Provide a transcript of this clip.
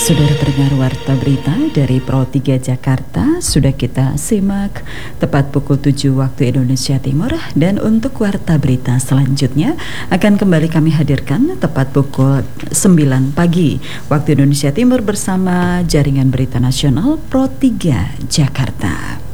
Saudara pendengar Warta Berita dari Pro 3 Jakarta, sudah kita simak tepat pukul 7 waktu Indonesia Timur, dan untuk Warta Berita selanjutnya akan kembali kami hadirkan tepat pukul 9 pagi waktu Indonesia Timur bersama Jaringan Berita Nasional Pro 3 Jakarta.